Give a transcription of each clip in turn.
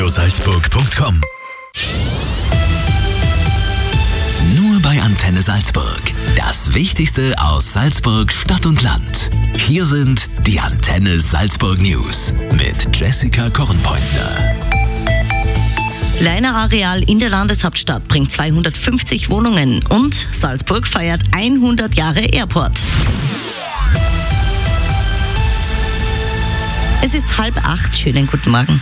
radiosalzburg.com. Nur bei Antenne Salzburg. Das Wichtigste aus Salzburg, Stadt und Land. Hier sind die Antenne Salzburg News mit Jessica Kornpointner. Leiner Areal in der Landeshauptstadt bringt 250 Wohnungen und Salzburg feiert 100 Jahre Airport. Es ist 7:30. Schönen guten Morgen.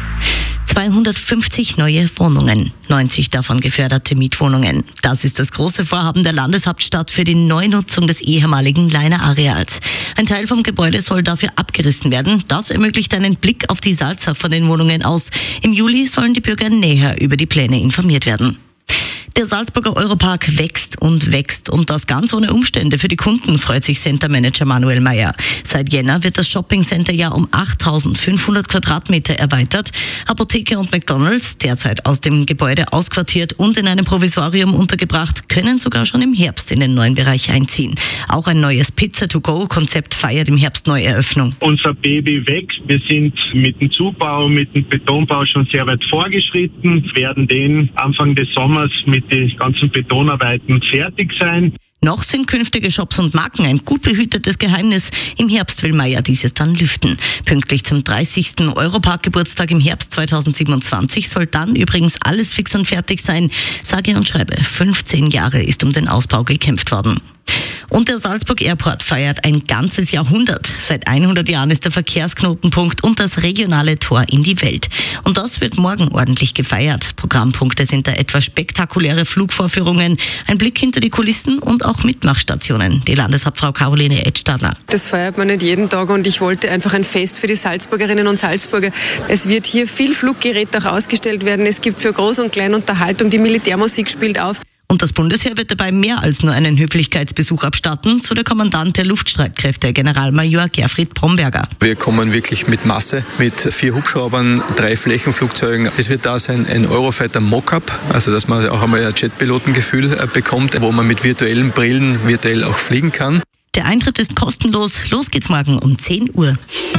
250 neue Wohnungen, 90 davon geförderte Mietwohnungen. Das ist das große Vorhaben der Landeshauptstadt für die Neunutzung des ehemaligen Leiner Areals. Ein Teil vom Gebäude soll dafür abgerissen werden. Das ermöglicht einen Blick auf die Salza von den Wohnungen aus. Im Juli sollen die Bürger näher über die Pläne informiert werden. Der Salzburger Europark wächst und das ganz ohne Umstände. Für die Kunden freut sich Center-Manager Manuel Meyer. Seit Jänner wird das Shopping-Center ja um 8.500 Quadratmeter erweitert. Apotheke und McDonald's, derzeit aus dem Gebäude ausquartiert und in einem Provisorium untergebracht, können sogar schon im Herbst in den neuen Bereich einziehen. Auch ein neues Pizza-to-go-Konzept feiert im Herbst Neueröffnung. Unser Baby wächst. Wir sind mit dem Zubau, mit dem Betonbau schon sehr weit vorgeschritten, werden den Anfang des Sommers mit den ganzen Betonarbeiten fertig sein. Noch sind künftige Shops und Marken ein gut behütetes Geheimnis. Im Herbst will Meyer dieses dann lüften. Pünktlich zum 30. Europark-Geburtstag im Herbst 2027 soll dann übrigens alles fix und fertig sein. Sage und schreibe, 15 Jahre ist um den Ausbau gekämpft worden. Und der Salzburg Airport feiert ein ganzes Jahrhundert. Seit 100 Jahren ist der Verkehrsknotenpunkt und das regionale Tor in die Welt. Und das wird morgen ordentlich gefeiert. Programmpunkte sind da etwa spektakuläre Flugvorführungen, ein Blick hinter die Kulissen und auch Mitmachstationen. Die Landeshauptfrau Caroline Edstadler. Das feiert man nicht jeden Tag und ich wollte einfach ein Fest für die Salzburgerinnen und Salzburger. Es wird hier viel Fluggerät auch ausgestellt werden. Es gibt für Groß und Klein Unterhaltung. Die Militärmusik spielt auf. Und das Bundesheer wird dabei mehr als nur einen Höflichkeitsbesuch abstatten, so der Kommandant der Luftstreitkräfte, Generalmajor Gerfried Bromberger. Wir kommen wirklich mit Masse, mit 4 Hubschraubern, 3 Flächenflugzeugen. Es wird da sein ein Eurofighter Mockup, also dass man auch einmal ein Jetpilotengefühl bekommt, wo man mit virtuellen Brillen virtuell auch fliegen kann. Der Eintritt ist kostenlos. Los geht's morgen um 10 Uhr.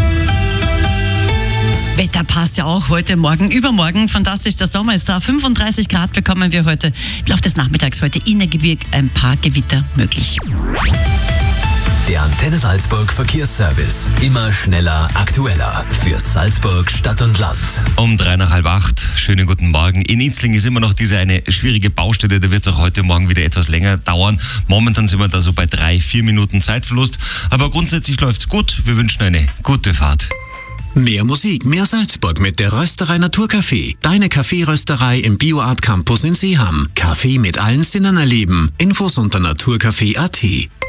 Wetter passt ja auch heute Morgen, übermorgen. Fantastisch, der Sommer ist da. 35 Grad bekommen wir heute. Im Laufe des Nachmittags heute in der Gebirg ein paar Gewitter möglich. Der Antenne Salzburg Verkehrsservice. Immer schneller, aktueller. Für Salzburg, Stadt und Land. Um 7:45. Schönen guten Morgen. In Inzling ist immer noch diese eine schwierige Baustelle. Da wird es auch heute Morgen wieder etwas länger dauern. Momentan sind wir da so bei 3-4 Minuten Zeitverlust. Aber grundsätzlich läuft's gut. Wir wünschen eine gute Fahrt. Mehr Musik, mehr Salzburg mit der Rösterei Naturcafé. Deine Kaffeerösterei im BioArt Campus in Seeham. Kaffee mit allen Sinnen erleben. Infos unter naturcafé.at.